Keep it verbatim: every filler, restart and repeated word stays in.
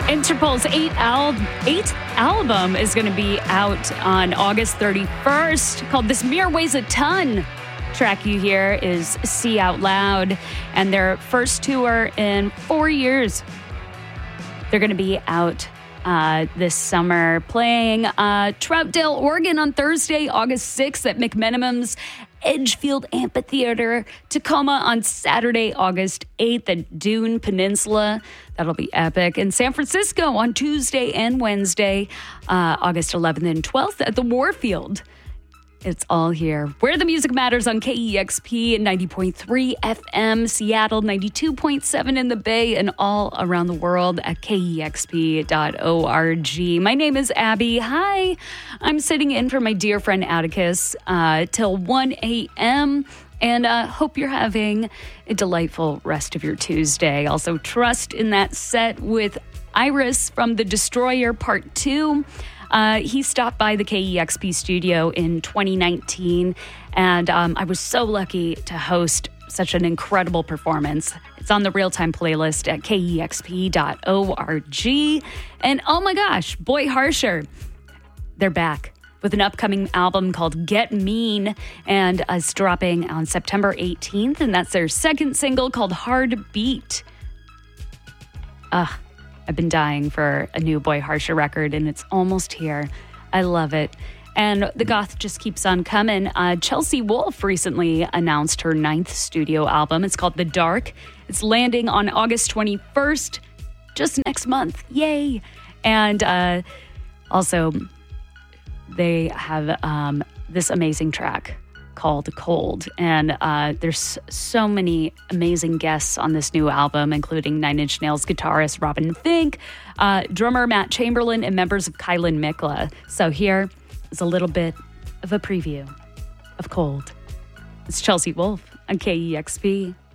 Interpol's eight al- eighth album is going to be out on August thirty-first, called This Mirror Weighs a Ton. Track you hear is See Out Loud, and their first tour in four years. They're going to be out uh, this summer playing uh, Troutdale, Oregon on Thursday, August sixth at McMenamins Edgefield Amphitheater, Tacoma on Saturday, August eighth at Dune Peninsula. That'll be epic. In San Francisco on Tuesday and Wednesday, uh, August eleventh and twelfth at the Warfield. It's all here. Where the music matters on K E X P ninety point three F M, Seattle ninety-two point seven in the Bay, and all around the world at K E X P dot org. My name is Abby. Hi. I'm sitting in for my dear friend Atticus uh, till one a.m. And uh, hope you're having a delightful rest of your Tuesday. Also, Trust in that set with Iris from The Destroyer Part two. Uh, he stopped by the K E X P studio in twenty nineteen, and um, I was so lucky to host such an incredible performance. It's on the real-time playlist at K E X P dot org. And oh my gosh, Boy Harsher, they're back with an upcoming album called Get Mean, and it's dropping on September eighteenth, and that's their second single called Hard Beat. Ugh. I've been dying for a new Boy Harsher record, and it's almost here. I love it. And the goth just keeps on coming. Uh, Chelsea Wolfe recently announced her ninth studio album. It's called The Dark. It's landing on August twenty-first, just next month. Yay! And uh, also, they have um, this amazing track called Cold. And uh, there's so many amazing guests on this new album, including Nine Inch Nails guitarist Robin Thicke, uh, drummer Matt Chamberlain, and members of Kylan Mikla. So here is a little bit of a preview of Cold. It's Chelsea Wolfe on K E X P.